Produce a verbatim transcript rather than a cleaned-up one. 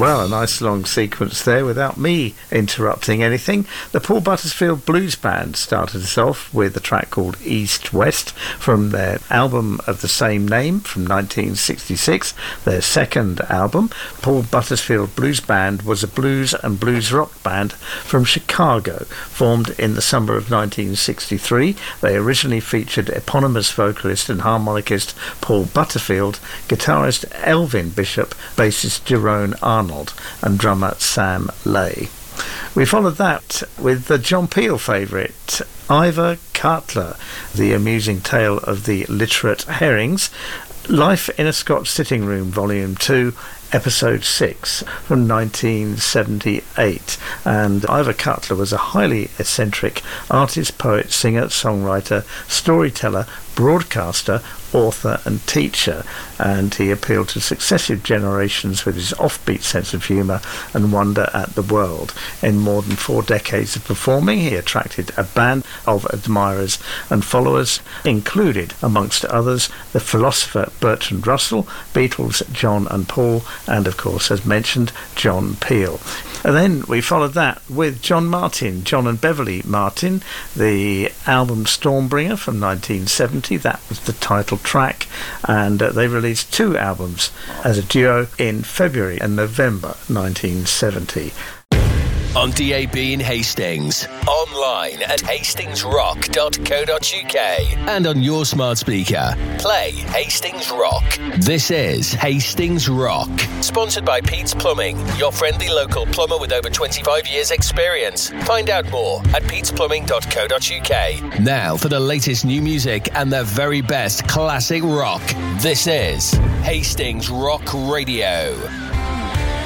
Well, a nice long sequence there without me interrupting anything. The Paul Butterfield Blues Band started us off with a track called East West from their album of the same name from nineteen sixty-six, their second album. Paul Butterfield Blues Band was a blues and blues rock band from Chicago, formed in the summer of nineteen sixty-three. They originally featured eponymous vocalist and harmonicist Paul Butterfield, guitarist Elvin Bishop, bassist Jerome Arnold, and drummer Sam Lay. We followed that with the John Peel favourite, Ivor Cutler, the amusing tale of the literate herrings, Life in a Scotch Sitting Room, Volume two, Episode six, from nineteen seventy-eight. And Ivor Cutler was a highly eccentric artist, poet, singer, songwriter, storyteller, broadcaster, author and teacher, and he appealed to successive generations with his offbeat sense of humour and wonder at the world. In more than four decades of performing, he attracted a band of admirers and followers, included, amongst others, the philosopher Bertrand Russell, Beatles John and Paul, and of course, as mentioned, John Peel. And then we followed that with John Martin, John and Beverly Martin, the album Stormbringer from nineteen seventy. That was the title track, and uh, they released two albums as a duo in February and November nineteen seventy. On D A B in Hastings, online at hastings rock dot co dot uk, and on your smart speaker. Play Hastings Rock. This is Hastings Rock. Sponsored by Pete's Plumbing, your friendly local plumber with over twenty-five years experience. Find out more at petes plumbing dot co dot uk. Now for the latest new music and the very best classic rock. This is Hastings Rock Radio.